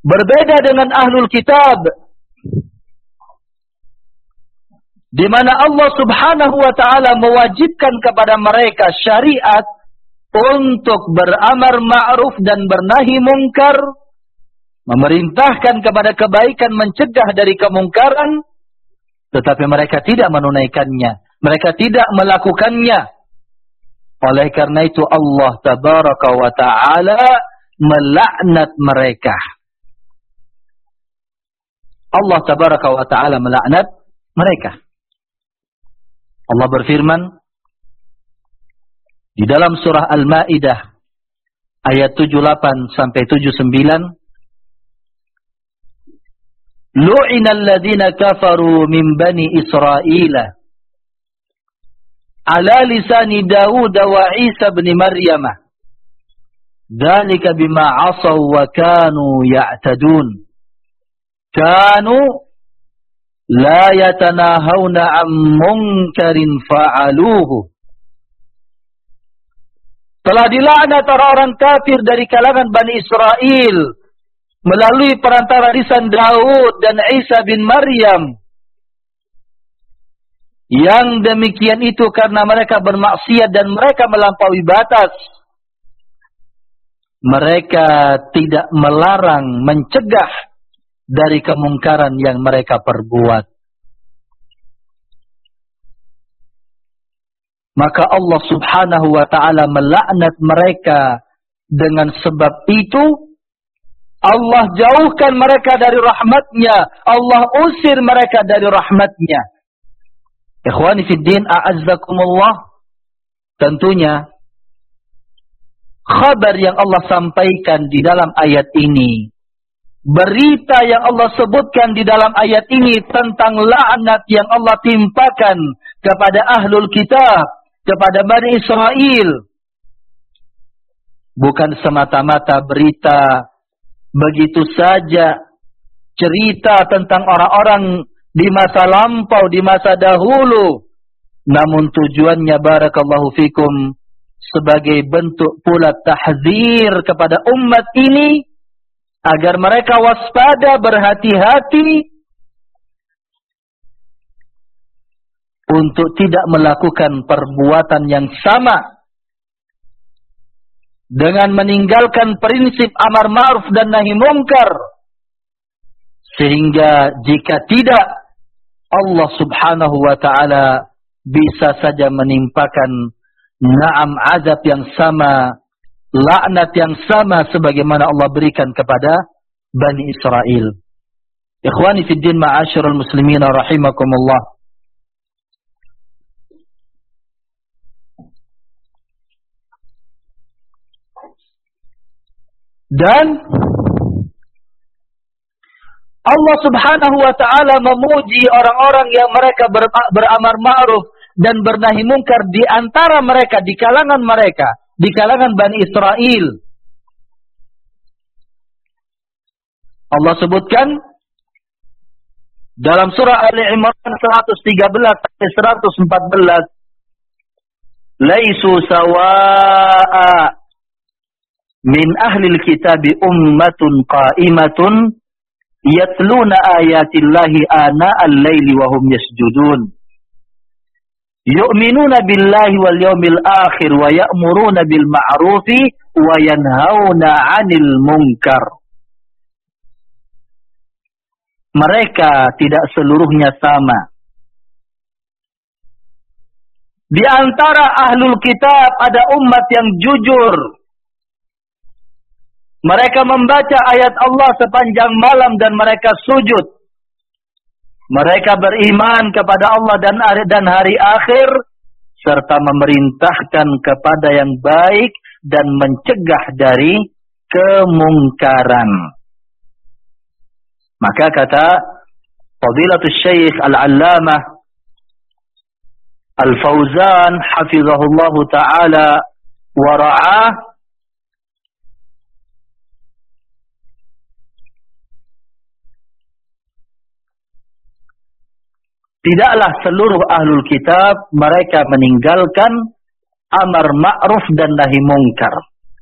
Berbeda dengan ahlul kitab, di mana Allah Subhanahu wa taala mewajibkan kepada mereka syariat untuk beramar ma'ruf dan bernahi mungkar, memerintahkan kepada kebaikan, mencegah dari kemungkaran, tetapi mereka tidak menunaikannya, mereka tidak melakukannya. Oleh karena itu Allah tabaraka wa ta'ala melaknat mereka. Allah tabaraka wa ta'ala melaknat mereka. Allah berfirman di dalam surah Al-Maidah ayat 78 sampai 79, Lu'inal ladzina kafaru min bani Israila ala lisani Dawud wa Isa ibn Maryam, dzalika bima 'asaw wa kanu ya'tadun, kanu la yatanahawna 'an munkarin fa'aluhu. Telah dilaknat orang-orang kafir dari kalangan Bani Israel melalui perantara lisan Daud dan Isa bin Maryam. Yang demikian itu karena mereka bermaksiat dan mereka melampaui batas. Mereka tidak melarang, mencegah dari kemungkaran yang mereka perbuat. Maka Allah Subhanahu wa ta'ala melaknat mereka. Dengan sebab itu Allah jauhkan mereka dari rahmatnya, Allah usir mereka dari rahmatnya. Ikhwani fiddin, a'azzakumullah, tentunya khabar yang Allah sampaikan di dalam ayat ini, berita yang Allah sebutkan di dalam ayat ini tentang laknat yang Allah timpakan kepada ahlul kitab, kepada Bani Israel, bukan semata-mata berita begitu saja, cerita tentang orang-orang di masa lampau, di masa dahulu, namun tujuannya barakallahu fikum sebagai bentuk pula tahzir kepada umat ini agar mereka waspada, berhati-hati untuk tidak melakukan perbuatan yang sama dengan meninggalkan prinsip amar ma'ruf dan nahi mungkar, sehingga jika tidak, Allah Subhanahu wa ta'ala bisa saja menimpakan na'am azab yang sama, laknat yang sama sebagaimana Allah berikan kepada Bani Israel. Ikhwani fiddin, ma'asyiral muslimin rahimakumullah. Dan Allah Subhanahu wa ta'ala memuji orang-orang yang mereka beramar ma'ruf dan bernahi mungkar di antara mereka, di kalangan mereka, di kalangan Bani Israel. Allah sebutkan dalam surah Ali Imran 113-114, Laisu sawa'a min ahlil kitabi ummatun qa'imatun yatluna ayatillahi ana al-laili wa hum yasjudun yu'minuna billahi wal yawmil akhir wa ya'muruna bil ma'rufi wa yanhauna 'anil munkar. Mereka tidak seluruhnya sama. Di antara ahlul kitab ada umat yang jujur. Mereka membaca ayat Allah sepanjang malam dan mereka sujud. Mereka beriman kepada Allah dan hari akhir, serta memerintahkan kepada yang baik dan mencegah dari kemungkaran. Maka kata Fadilatul Syekh Al-Allamah Al-Fauzan hafizahullahu ta'ala wa ra'ah, tidaklah seluruh ahlul kitab mereka meninggalkan amar ma'ruf dan nahi mungkar.